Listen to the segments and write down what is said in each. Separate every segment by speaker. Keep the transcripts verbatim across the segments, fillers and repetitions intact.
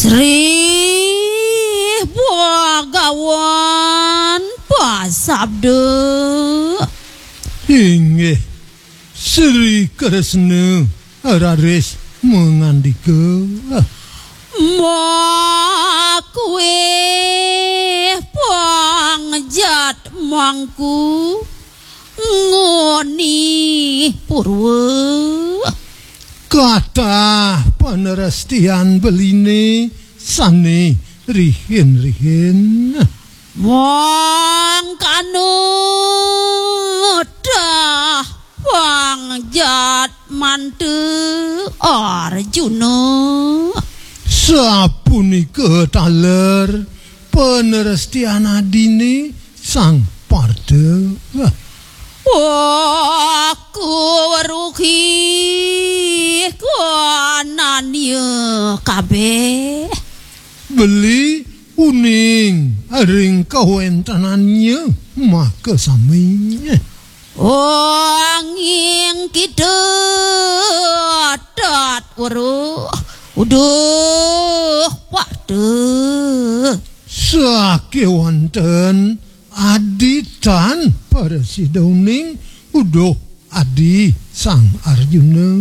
Speaker 1: Sri Bhagawan pasabda.
Speaker 2: Inggih Sri Kresna Raris mengandika,
Speaker 1: Makwe pangjat mangku ngoni purwa.
Speaker 2: Kata panerestian beline sane rihin-rihin.
Speaker 1: Mangkanu dah pangjat mantu Arjuna.
Speaker 2: Sapunika taler panerestian adine sang parda.
Speaker 1: Aku rugi kananya kabeh.
Speaker 2: Beli uning ring kawentanannya maka sami.
Speaker 1: Angin kidat weruh uduh waduh.
Speaker 2: Sakewanten aditan para sidauning uduh adi sang Arjuna.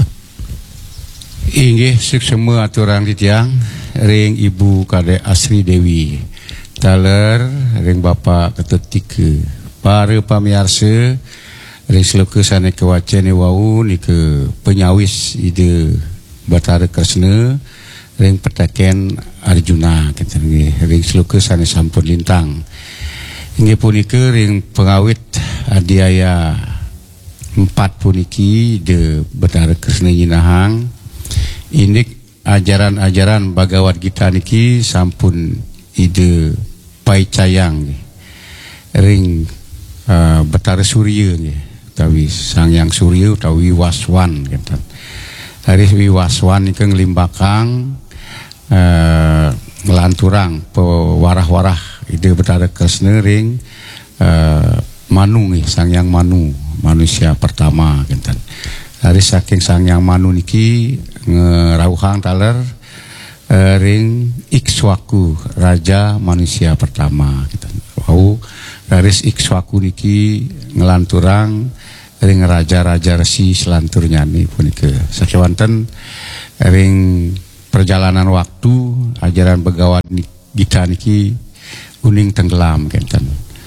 Speaker 3: Inggih seksema aturang titiang ring Ibu Kade Asri Dewi taler ring Bapak Ketut Tika para pamiarsa ring seloka sane kewacane wau nika penyawis ide Bathara Kresna ring petaken Arjuna kenten nggih ring seloka sane sampun lintang inggih punika ring pengawit adiaya empat puniki de Bathara Kresna Nyinahang. Ini ajaran-ajaran Bhagavad Gita niki sampun ide paicayang ring uh, Bathara Surya nggih utawi Sang Hyang Surya utawi Wiwaswan kinten. Hari Wiwaswan niki ngelimbakang uh, ngelanturang pewarah-warah ide Bathara Kresna ring uh, Manu nggih Sang Hyang Manu manusia pertama kinten. Hari saking Sang Hyang Manu niki ngerawuhang taler uh, ring Ikswaku raja manusia pertama gitu. Wau garis Ikswaku niki ngelanturang ring raja-raja resi selanturnya nih punika sakewanten ring perjalanan waktu ajaran Bhagavad Gita niki uning tenggelam kenten.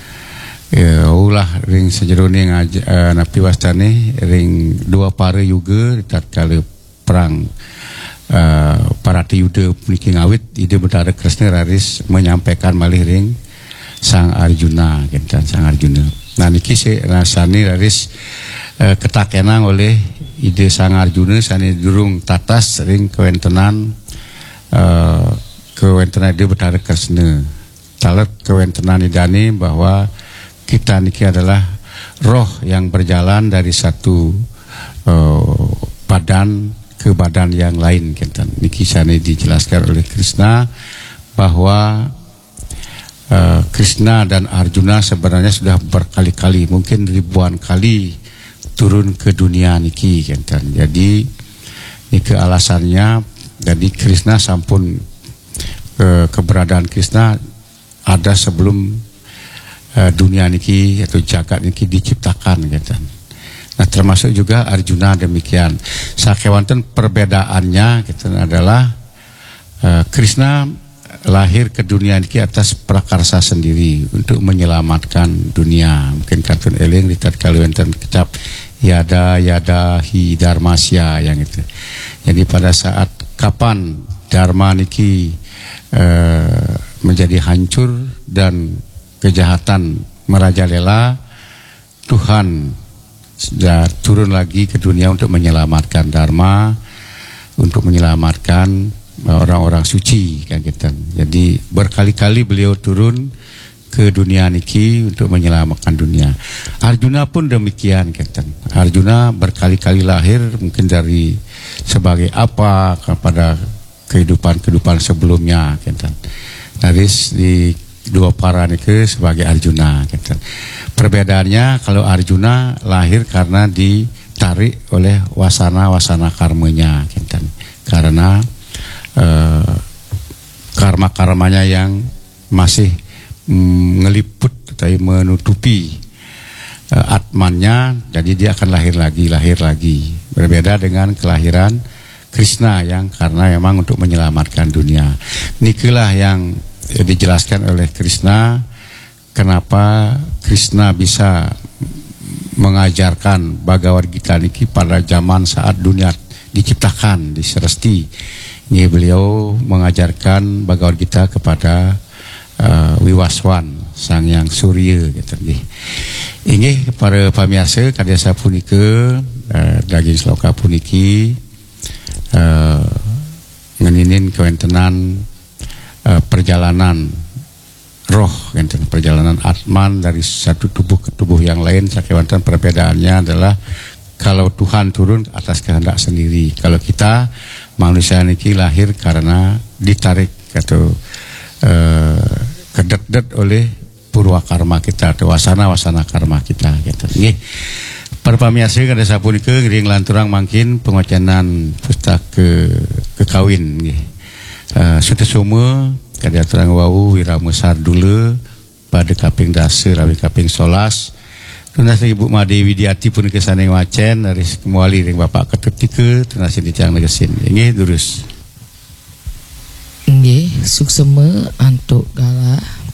Speaker 3: Ya ulah ring sejeroning uh, napi wastane ring dua para yuga tatkala perang uh, Parata Yuda puniki ngawit ide Bathara Kresna raris menyampaikan malih ring Sang Arjuna kenten Sang Arjuna. Nah niki se rasane raris uh, ketakenang oleh ide Sang Arjuna sane durung tatas ring kewentenan uh, kewentenan ide Bathara Kresna. Talet kewentenan idane bahwa kita niki adalah roh yang berjalan dari satu uh, badan ke badan yang lain kinten. Niki sane dijelaskan oleh Krishna bahwa uh, Krishna dan Arjuna sebenarnya sudah berkali-kali mungkin ribuan kali turun ke dunia niki kinten. Jadi niki alasannya jadi Krishna sampun uh, keberadaan Krishna ada sebelum Uh, dunia niki atau jagat niki diciptakan gitu. Nah termasuk juga Arjuna demikian. Sakewanten perbedaannya gitu adalah uh, Krishna lahir ke dunia niki atas prakarsa sendiri untuk menyelamatkan dunia. Mungkin katun eling di tatkala wonten kecap yada yada hi dharmasya yang itu. Jadi pada saat kapan dharma niki uh, menjadi hancur dan kejahatan merajalela, Tuhan sudah turun lagi ke dunia untuk menyelamatkan dharma, untuk menyelamatkan orang-orang suci kan gitu. Jadi berkali-kali beliau turun ke dunia niki untuk menyelamatkan dunia. Arjuna pun demikian gitu. Arjuna berkali-kali lahir mungkin dari sebagai apa kepada kehidupan-kehidupan sebelumnya gitu. Dari di dua para niki sebagai Arjuna gitu. Perbedaannya kalau Arjuna lahir karena ditarik oleh wasana-wasana karmanya gitu. Karena uh, karma-karmanya yang masih mm, ngeliput atau menutupi uh, atmannya, jadi dia akan lahir lagi, lahir lagi. Berbeda dengan kelahiran Krishna yang karena memang untuk menyelamatkan dunia. Nikulah yang dijelaskan oleh Krishna, kenapa Krishna bisa mengajarkan Bhagavad Gita niki pada zaman saat dunia diciptakan di Sresti. Ini beliau mengajarkan Bhagavad Gita kepada uh, Wiwaswan, sang yang Surya gitu nggih. Inggih para pamirsa kadasa punika uh, daging sloka puniki Uh, ngeninin kewentenan uh, perjalanan roh, enten perjalanan atman dari satu tubuh ke tubuh yang lain. Sakewanten perbedaannya adalah kalau Tuhan turun atas kehendak sendiri, kalau kita manusia niki lahir karena ditarik atau uh, kedet-det oleh purwa karma kita atau wasana-wasana karma kita gitu. Nggih. Para pamirsa kada sapunika ngiring lanturang mangkin pengocenan pustaka kekawin nggih. Uh, Sudah semua kada terang wau wiramesar dulu pada kaping dasa rawi kaping solas. Tunas Ibu Made Widiati pun kesane wacen dari kemuali ring Bapak ketika tunas dicang negesin. Nggih durus.
Speaker 4: Nggih suksema antuk gala